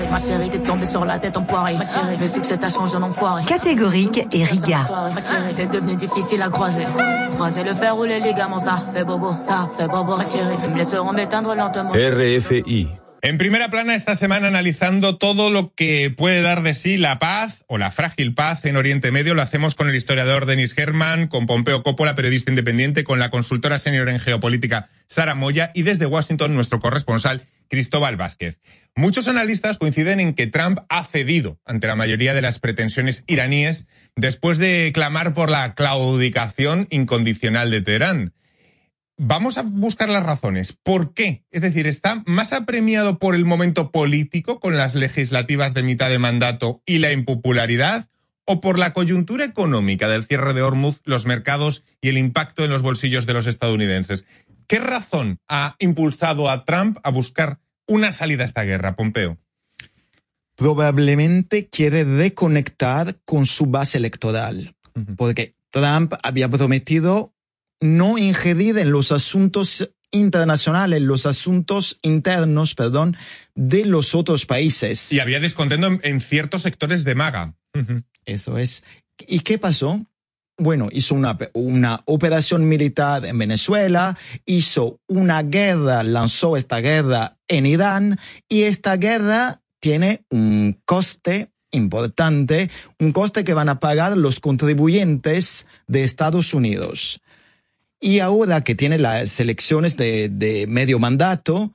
Ma chérie, t'es tombée sur la tête enfoirée. Ma chérie, le succès t'a changé en enfoiré. Catégorique et Riga. Ma chérie, t'es devenue difficile à croiser. Croiser le fer ou les ligaments, ça fait bobo, ça fait bobo. Ma chérie, ils me laisseront m'éteindre lentement. RFI. En primera plana esta semana analizando todo lo que puede dar de sí la paz o la frágil paz en Oriente Medio. Lo hacemos con el historiador Denis Herman, con Pompeo Coppola, periodista independiente, con la consultora senior en geopolítica Sara Moya y desde Washington nuestro corresponsal Cristóbal Vázquez. Muchos analistas coinciden en que Trump ha cedido ante la mayoría de las pretensiones iraníes después de clamar por la claudicación incondicional de Teherán. Vamos a buscar las razones. ¿Por qué? Es decir, ¿está más apremiado por el momento político con las legislativas de mitad de mandato y la impopularidad? ¿O por la coyuntura económica del cierre de Hormuz, los mercados y el impacto en los bolsillos de los estadounidenses? ¿Qué razón ha impulsado a Trump a buscar una salida a esta guerra, Pompeo? Probablemente quiere reconectar con su base electoral, porque Trump había prometido no ingerir en los asuntos internacionales, los asuntos internos, de los otros países. Y había descontento en ciertos sectores de MAGA. Eso es. ¿Y qué pasó? Bueno, hizo una operación militar en Venezuela, hizo una guerra, lanzó esta guerra en Irán, y esta guerra tiene un coste importante, un coste que van a pagar los contribuyentes de Estados Unidos. Y ahora que tiene las elecciones de medio mandato,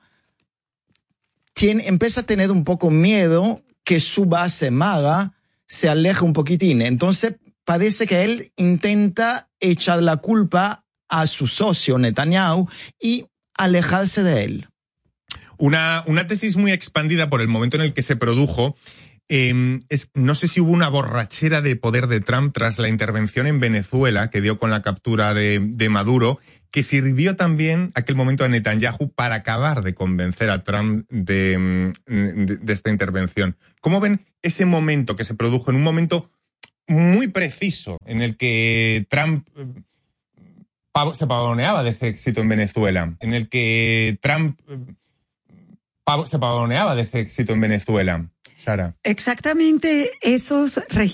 empieza a tener un poco miedo que su base MAGA se aleje un poquitín. Entonces parece que él intenta echar la culpa a su socio Netanyahu y alejarse de él. Una tesis muy expandida por el momento en el que se produjo. No sé si hubo una borrachera de poder de Trump tras la intervención en Venezuela que dio con la captura de Maduro, que sirvió también aquel momento a Netanyahu para acabar de convencer a Trump de esta intervención. ¿Cómo ven ese momento que se produjo en un momento muy preciso en el que Trump se pavoneaba de ese éxito en Venezuela? Sara. Exactamente esos